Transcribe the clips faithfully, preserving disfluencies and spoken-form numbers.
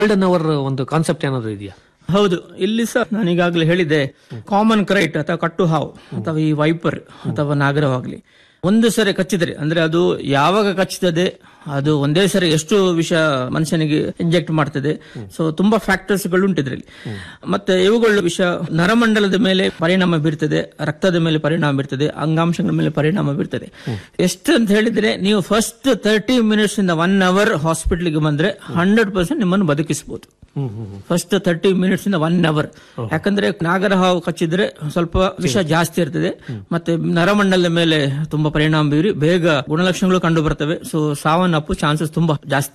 Golden hour ಒಂದು concept ಏನಾದ್ರು ಇದೆಯಾ? ಹೌದು, ಇಲ್ಲಿ ಸಹ ನಾನು ಈಗಾಗಲೇ ಹೇಳಿದೆ, ಕಾಮನ್ ಕ್ರೈಟ್ ಅಥವಾ ಕಟ್ಟು ಹಾವು ಅಥವಾ ಈ ವೈಪರ್ ಅಥವಾ ನಾಗರವಾಗ್ಲಿ ಒಂದು ಸರಿ ಕಚ್ಚಿದ್ರೆ, ಅಂದ್ರೆ ಅದು ಯಾವಾಗ ಕಚ್ಚುತ್ತದೆ, ಅದು ಒಂದೇ ಸರಿ ಎಷ್ಟು ವಿಷ ಮನುಷ್ಯನಿಗೆ ಇಂಜೆಕ್ಟ್ ಮಾಡ್ತದೆ. ಸೊ ತುಂಬಾ ಫ್ಯಾಕ್ಟರ್ಸ್ ಗಳು ಉಂಟು ಇದ್ರಲ್ಲಿ. ಮತ್ತೆ ಇವುಗಳು ವಿಷ ನರಮಂಡಲದ ಮೇಲೆ ಪರಿಣಾಮ ಬೀರ್ತದೆ, ರಕ್ತದ ಮೇಲೆ ಪರಿಣಾಮ ಬೀರ್ತದೆ, ಅಂಗಾಂಶಗಳ ಮೇಲೆ ಪರಿಣಾಮ ಬೀರ್ತದೆ. ಎಷ್ಟು ಅಂತ ಹೇಳಿದ್ರೆ, ನೀವು ಫಸ್ಟ್ ತರ್ಟಿ ಮಿನಿಟ್ಸ್ ಇಂದ ಒನ್ ಅವರ್ ಹಾಸ್ಪಿಟಲ್ಗೆ ಬಂದ್ರೆ ಹಂಡ್ರೆಡ್ ಪರ್ಸೆಂಟ್ ನಿಮ್ಮನ್ನು ಬದುಕಿಸಬಹುದು. ಫಸ್ಟ್ ತರ್ಟಿ ಮಿನಿಟ್ಸ್ ಇಂದ ಒನ್ ಅವರ್. ಯಾಕಂದ್ರೆ ನಾಗರ ಹಾವು ಕಚ್ಚಿದ್ರೆ ಸ್ವಲ್ಪ ವಿಷ ಜಾಸ್ತಿ ಇರ್ತದೆ, ಮತ್ತೆ ನರಮಂಡಲದ ಮೇಲೆ ತುಂಬಾ ಪರಿಣಾಮ ಬೀರಿ ಬೇಗ ಗುಣಲಕ್ಷಣಗಳು ಕಂಡು ಬರ್ತವೆ. ಸೊ ಸಾವನ್ನಪ್ಪು ಚಾನ್ಸಸ್ ತುಂಬಾ ಜಾಸ್ತಿ.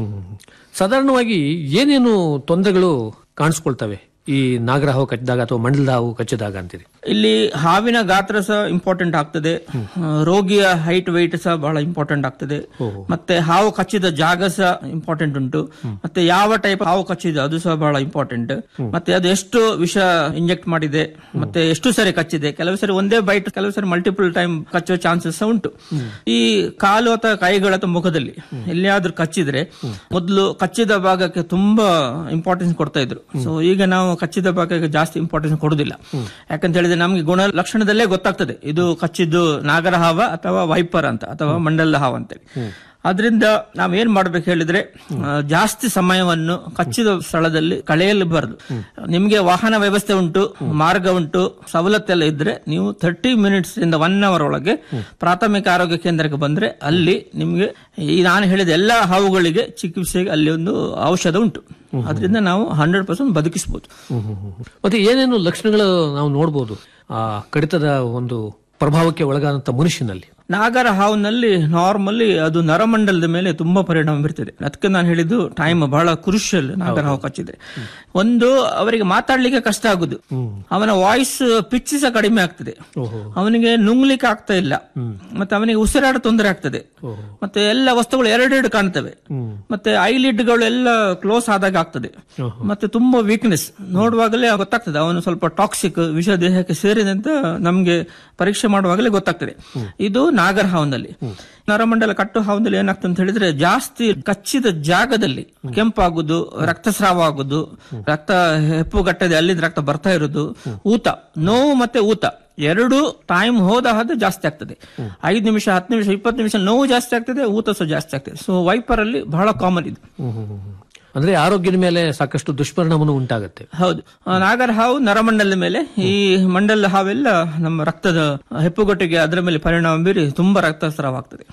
ಸಾಧಾರಣವಾಗಿ ಏನೇನು ತೊಂದರೆಗಳು ಕಾಣಿಸ್ಕೊಳ್ತವೆ ಈ ನಾಗರ ಹಾವು ಕಚ್ಚಿದಾಗ ಅಥವಾ ಮಂಡಲದ ಹಾವು ಕಚ್ಚಿದಾಗ ಅಂತೀರಿ? ಇಲ್ಲಿ ಹಾವಿನ ಗಾತ್ರ ಸಹ ಇಂಪಾರ್ಟೆಂಟ್ ಆಗ್ತದೆ, ರೋಗಿಯ ಹೈಟ್ ವೆಯ್ಟ್ ಸಹ ಬಹಳ ಇಂಪಾರ್ಟೆಂಟ್ ಆಗ್ತದೆ, ಮತ್ತೆ ಹಾವು ಕಚ್ಚಿದ ಜಾಗ ಸಹ ಇಂಪಾರ್ಟೆಂಟ್ ಉಂಟು, ಮತ್ತೆ ಯಾವ ಟೈಪ್ ಹಾವು ಕಚ್ಚಿದೆ ಅದು ಸಹ ಬಹಳ ಇಂಪಾರ್ಟೆಂಟ್, ಮತ್ತೆ ಅದು ಎಷ್ಟು ವಿಷ ಇಂಜೆಕ್ಟ್ ಮಾಡಿದೆ, ಮತ್ತೆ ಎಷ್ಟು ಸರಿ ಕಚ್ಚಿದೆ. ಕೆಲವು ಸರಿ ಒಂದೇ ಬೈಟ್, ಕೆಲವು ಸರಿ ಮಲ್ಟಿಪಲ್ ಟೈಮ್ ಕಚ್ಚುವ ಚಾನ್ಸಸ್ ಉಂಟು. ಈ ಕಾಲು ಅಥವಾ ಕೈಗಳ ಅಥವಾ ಮುಖದಲ್ಲಿ ಎಲ್ಲಿಯಾದ್ರೂ ಕಚ್ಚಿದ್ರೆ ಮೊದಲು ಕಚ್ಚಿದ ಭಾಗಕ್ಕೆ ತುಂಬಾ ಇಂಪಾರ್ಟೆನ್ಸ್ ಕೊಡ್ತಾ ಇದ್ರು. ಸೊ ಈಗ ನಾವು ಕಚ್ಚಿದ ಭಾಗಕ್ಕೆ ಜಾಸ್ತಿ ಇಂಪಾರ್ಟೆನ್ಸ್ ಕೊಡುದಿಲ್ಲ. ಯಾಕಂತ ಹೇಳಿದ್ರೆ ನಮ್ಗೆ ಗುಣ ಲಕ್ಷಣದಲ್ಲೇ ಗೊತ್ತಾಗ್ತದೆ ಇದು ಕಚ್ಚಿದ್ದು ನಾಗರ ಹಾವ ಅಥವಾ ವೈಪರ್ ಅಂತ ಅಥವಾ ಮಂಡಲ ಹಾವ ಅಂತೇಳಿ. ಅದರಿಂದ ನಾವ್ ಏನ್ ಮಾಡ್ಬೇಕು ಹೇಳಿದ್ರೆ, ಜಾಸ್ತಿ ಸಮಯವನ್ನು ಕಚ್ಚಿದ ಸ್ಥಳದಲ್ಲಿ ಕಳೆಯಲಬಾರದು. ನಿಮ್ಗೆ ವಾಹನ ವ್ಯವಸ್ಥೆ ಉಂಟು, ಮಾರ್ಗ ಉಂಟು, ಸವಲತ್ತೆಲ್ಲ ಇದ್ರೆ ನೀವು ತರ್ಟಿ ಮಿನಿಟ್ಸ್ ಇಂದ ಒನ್ ಅವರ್ ಒಳಗೆ ಪ್ರಾಥಮಿಕ ಆರೋಗ್ಯ ಕೇಂದ್ರಕ್ಕೆ ಬಂದ್ರೆ ಅಲ್ಲಿ ನಿಮ್ಗೆ ಈ ನಾನು ಹೇಳಿದ ಎಲ್ಲಾ ಹಾವುಗಳಿಗೆ ಚಿಕಿತ್ಸೆಗೆ ಅಲ್ಲಿ ಒಂದು ಔಷಧ ಉಂಟು. ಅದರಿಂದ ನಾವು ಹಂಡ್ರೆಡ್ ಪರ್ಸೆಂಟ್ ಬದುಕಿಸಬಹುದು. ಮತ್ತೆ ಏನೇನು ಲಕ್ಷಣಗಳು ನಾವು ನೋಡಬಹುದು ಆ ಕಡಿತದ ಒಂದು ಪ್ರಭಾವಕ್ಕೆ ಒಳಗಾದಂತ ಮನುಷ್ಯನಲ್ಲಿ? ನಾಗರ ಹಾವಿನಲ್ಲಿ ನಾರ್ಮಲಿ ಅದು ನರಮಂಡಲದ ಮೇಲೆ ತುಂಬಾ ಪರಿಣಾಮ ಬೀರ್ತದೆ. ಅದಕ್ಕೆ ನಾನು ಹೇಳಿದ್ದು ಟೈಮ್ ಬಹಳ ಕ್ರೂಷಿಯಲ್. ನಾಗರ ಹಾವು ಕಚ್ಚಿದ್ರೆ ಒಂದು ಅವರಿಗೆ ಮಾತಾಡ್ಲಿಕ್ಕೆ ಕಷ್ಟ ಆಗುದು, ಅವನ ವಾಯ್ಸ್ ಪಿಚ್ ಸಹ ಕಡಿಮೆ ಆಗ್ತದೆ, ಅವನಿಗೆ ನುಂಗ್ಲಿಕ್ಕೆ ಆಗ್ತಾ ಇಲ್ಲ, ಮತ್ತೆ ಅವನಿಗೆ ಉಸಿರಾಡ ತೊಂದರೆ ಆಗ್ತದೆ, ಮತ್ತೆ ಎಲ್ಲ ವಸ್ತುಗಳು ಎರಡೆರಡು ಕಾಣ್ತವೆ, ಮತ್ತೆ ಐಲಿಡ್ಗಳು ಎಲ್ಲ ಕ್ಲೋಸ್ ಆದಾಗ ಆಗ್ತದೆ, ಮತ್ತೆ ತುಂಬಾ ವೀಕ್ನೆಸ್. ನೋಡುವಾಗಲೇ ಗೊತ್ತಾಗ್ತದೆ ಅವನು ಸ್ವಲ್ಪ ಟಾಕ್ಸಿಕ್ ವಿಷ ದೇಹಕ್ಕೆ ಸೇರಿದೆ ಅಂತ ನಮ್ಗೆ ಪರೀಕ್ಷೆ ಮಾಡುವಾಗಲೇ ಗೊತ್ತಾಗ್ತದೆ. ಇದು ನಾಗರ ಹಾವಿನಲ್ಲಿ. ನರಮಂಡಲ ಕಟ್ಟು ಹಾವಿನಲ್ಲಿ ಏನಾಗ್ತದೆ ಅಂತ ಹೇಳಿದ್ರೆ, ಜಾಸ್ತಿ ಕಚ್ಚಿದ ಜಾಗದಲ್ಲಿ ಕೆಂಪಾಗುದು, ರಕ್ತಸ್ರಾವ ಆಗುದು, ರಕ್ತ ಹೆಪ್ಪುಗಟ್ಟದೆ ಅಲ್ಲಿಂದ ರಕ್ತ ಬರ್ತಾ ಇರುದು, ಊತ, ನೋವು ಮತ್ತೆ ಊತ ಎರಡು ಟೈಮ್ ಹೋದ ಹಾಗೆ ಜಾಸ್ತಿ ಆಗ್ತದೆ. ಐದು ನಿಮಿಷ, ಹತ್ತು ನಿಮಿಷ, ಇಪ್ಪತ್ತು ನಿಮಿಷ ನೋವು ಜಾಸ್ತಿ ಆಗ್ತದೆ, ಊತ ಸಹ ಜಾಸ್ತಿ ಆಗ್ತದೆ. ಸೊ ವೈಪರ್ ಅಲ್ಲಿ ಬಹಳ ಕಾಮನ್ ಇದು. ಅಂದ್ರೆ ಆರೋಗ್ಯದ ಮೇಲೆ ಸಾಕಷ್ಟು ದುಷ್ಪರಿಣಾಮನೂ ಉಂಟಾಗುತ್ತೆ. ಹೌದು, ನಾಗರ ಹಾವು ನರಮಂಡಲದ ಮೇಲೆ, ಈ ಮಂಡಲ ಹಾವೆಲ್ಲ ನಮ್ಮ ರಕ್ತದ ಹೆಪ್ಪುಗಟ್ಟಿಗೆ ಅದರ ಮೇಲೆ ಪರಿಣಾಮ ಬೀರಿ ತುಂಬಾ ರಕ್ತಸ್ರಾವ ಆಗ್ತದೆ.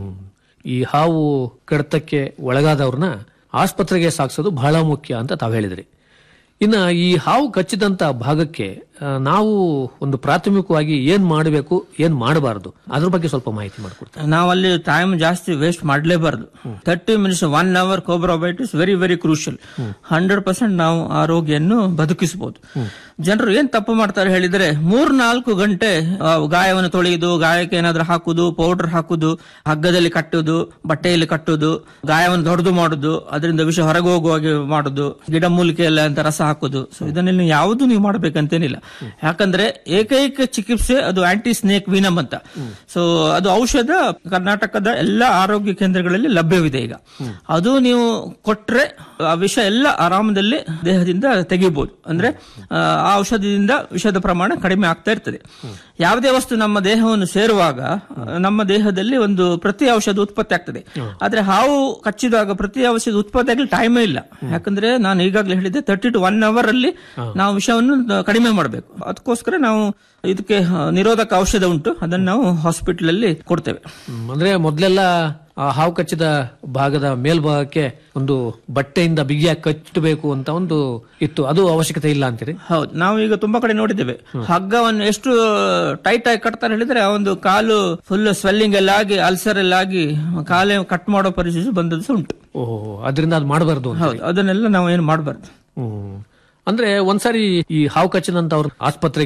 ಈ ಹಾವು ಕಡಿತಕ್ಕೆ ಒಳಗಾದವ್ರನ್ನ ಆಸ್ಪತ್ರೆಗೆ ಸಾಗಿಸೋದು ಬಹಳ ಮುಖ್ಯ ಅಂತ ತಾವು ಹೇಳಿದ್ರಿ. ಇನ್ನ ಈ ಹಾವು ಕಚ್ಚಿದಂತ ಭಾಗಕ್ಕೆ ನಾವು ಒಂದು ಪ್ರಾಥಮಿಕವಾಗಿ ಏನ್ ಮಾಡಬೇಕು, ಏನ್ ಮಾಡಬಾರದು, ಅದ್ರ ಬಗ್ಗೆ ಸ್ವಲ್ಪ ಮಾಹಿತಿ ಮಾಡಿಕೊಡ್ತೀವಿ. ನಾವು ಅಲ್ಲಿ ಟೈಮ್ ಜಾಸ್ತಿ waste ಮಾಡಲೇಬಾರದು. Thirty minutes one hour cobra byte is very very crucial. Hundred percent ನಾವು ಆ ರೋಗಿಯನ್ನು ಬದುಕಿಸಬಹುದು. ಜನರು ಏನ್ ತಪ್ಪು ಮಾಡ್ತಾರೆ ಹೇಳಿದ್ರೆ, ಮೂರ್ ನಾಲ್ಕು ಗಂಟೆ ಗಾಯವನ್ನು ತೊಳೆಯುವುದು, ಗಾಯಕ್ಕೆ ಏನಾದ್ರೂ ಹಾಕುದು, ಪೌಡರ್ ಹಾಕುದು, ಹಗ್ಗದಲ್ಲಿ ಕಟ್ಟುದು, ಬಟ್ಟೆಯಲ್ಲಿ ಕಟ್ಟುದು, ಗಾಯವನ್ನು ದೊಡ್ಡದು ಮಾಡುದು, ಅದರಿಂದ ವಿಷ ಹೊರಗೆ ಹೋಗುವಾಗೆ ಮಾಡುದು, ಗಿಡಮೂಲಿಕೆ ಎಲ್ಲ ಅಂತ ರಸ ಹಾಕುದು. ಸೊ ಇದನ್ನೆಲ್ಲ ಯಾವುದು ನೀವು ಮಾಡಬೇಕಂತೇನಿಲ್ಲ. ಯಾಕಂದ್ರೆ ಏಕೈಕ ಚಿಕಿತ್ಸೆ ಅದು ಆಂಟಿ ಸ್ನೇಕ್ ವೀನಮ್ ಅಂತ. ಸೊ ಅದು ಔಷಧ ಕರ್ನಾಟಕದ ಎಲ್ಲಾ ಆರೋಗ್ಯ ಕೇಂದ್ರಗಳಲ್ಲಿ ಲಭ್ಯವಿದೆ ಈಗ. ಅದು ನೀವು ಕೊಟ್ರೆ ಆ ವಿಷ ಎಲ್ಲ ಆರಾಮದಲ್ಲಿ ದೇಹದಿಂದ ತೆಗಿಬಹುದು. ಅಂದ್ರೆ ಆ ಔಷಧದಿಂದ ವಿಷದ ಪ್ರಮಾಣ ಕಡಿಮೆ ಆಗ್ತಾ ಇರ್ತದೆ. ಯಾವುದೇ ವಸ್ತು ನಮ್ಮ ದೇಹವನ್ನು ಸೇರುವಾಗ ನಮ್ಮ ದೇಹದಲ್ಲಿ ಒಂದು ಪ್ರತಿ ಔಷಧ ಉತ್ಪತ್ತಿ ಆಗ್ತದೆ. ಆದ್ರೆ ಹಾವು ಕಚ್ಚಿದಾಗ ಪ್ರತಿ ಔಷಧ ಉತ್ಪತ್ತಿ ಆಗಲಿ ಟೈಮೇ ಇಲ್ಲ. ಯಾಕಂದ್ರೆ ನಾನು ಈಗಾಗಲೇ ಹೇಳಿದ್ದೆ, ತರ್ಟಿ ಟು ಒನ್ ಅವರ್ ಅಲ್ಲಿ ನಾವು ವಿಷವನ್ನು ಕಡಿಮೆ ಮಾಡಬೇಕು. ಅದಕ್ಕೋಸ್ಕರ ನಾವು ಇದಕ್ಕೆ ನಿರೋಧಕ ಔಷಧ ಉಂಟು, ಅದನ್ನು ನಾವು ಹಾಸ್ಪಿಟಲ್ ಅಲ್ಲಿ ಕೊಡ್ತೇವೆ. ಅಂದ್ರೆ ಮೊದಲೆಲ್ಲ ಹಾವು ಕಚ್ಚಿದ ಭಾಗದ ಮೇಲ್ಭಾಗಕ್ಕೆ ಒಂದು ಬಟ್ಟೆಯಿಂದ ಬಿಗಿಯಾಗಿ ಕಟ್ಟಬೇಕು ಅಂತ ಒಂದು ಇತ್ತು, ಅದು ಅವಶ್ಯಕತೆ ಇಲ್ಲ ಅಂತೀರಿ? ಹೌದು, ನಾವು ಈಗ ತುಂಬಾ ಕಡೆ ನೋಡಿದ್ದೇವೆ. ಹಗ್ಗವನ್ನು ಎಷ್ಟು ಟೈಟ್ ಆಗಿ ಕಟ್ತಾರೆ ಹೇಳಿದ್ರೆ, ಆ ಒಂದು ಕಾಲು ಫುಲ್ ಸ್ವೆಲ್ಲಿಂಗ್ ಎಲ್ಲ ಆಗಿ ಅಲ್ಸರ್ ಎಲ್ಲ ಆಗಿ ಕಾಲೇ ಕಟ್ ಮಾಡೋ ಪರಿಸ್ಥಿತಿ ಬಂದದ್ದು ಉಂಟು. ಓಹೋ, ಅದರಿಂದ ಅದು ಮಾಡಬಾರ್ದು. ಹೌದು, ಅದನ್ನೆಲ್ಲ ನಾವು ಏನು ಮಾಡಬಾರ್ದು. ಅಂದ್ರೆ ಒಂದ್ಸಾರಿ ಈ ಹಾವು ಕಚ್ಚಿದಂತ ಅವ್ರ ಆಸ್ಪತ್ರೆಗೆ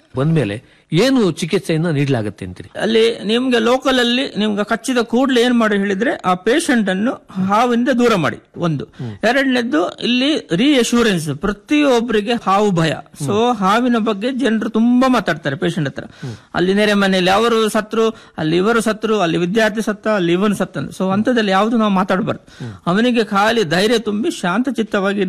ಬಂದ್ಮೇಲೆ ಏನು ಚಿಕಿತ್ಸೆಯನ್ನ ನೀಡಲಾಗುತ್ತೆ ಅಂತೀರಿ? ಅಲ್ಲಿ ನಿಮ್ಗೆ ಲೋಕಲ್ ಅಲ್ಲಿ ನಿಮ್ಗೆ ಕಚ್ಚಿದ ಕೂಡಲೇ ಏನ್ ಮಾಡಿ ಹೇಳಿದ್ರೆ ಆ ಪೇಷಂಟ್ ಅನ್ನು ಹಾವಿಂದ ದೂರ ಮಾಡಿ ಒಂದು. ಎರಡನೇದ್ದು ಇಲ್ಲಿ ರಿಅಶ್ಯೂರೆನ್ಸ್, ಪ್ರತಿಯೊಬ್ಬರಿಗೆ ಹಾವು ಭಯ. ಸೊ ಹಾವಿನ ಬಗ್ಗೆ ಜನರು ತುಂಬಾ ಮಾತಾಡ್ತಾರೆ ಪೇಷಂಟ್ ಹತ್ರ. ಅಲ್ಲಿ ನೆರೆ ಮನೆಯಲ್ಲಿ ಅವರು ಸತ್ರು, ಅಲ್ಲಿ ಇವರು ಸತ್ರು, ಅಲ್ಲಿ ವಿದ್ಯಾರ್ಥಿ ಸತ್ತ, ಅಲ್ಲಿ ಇವನು ಸತ್ತ. ಸೊ ಅಂತದಲ್ಲಿ ಯಾವ್ದು ನಾವು ಮಾತಾಡಬಾರ್ದು. ಅವನಿಗೆ ಖಾಲಿ ಧೈರ್ಯ ತುಂಬಿ ಶಾಂತ ಚಿತ್ತವಾಗಿ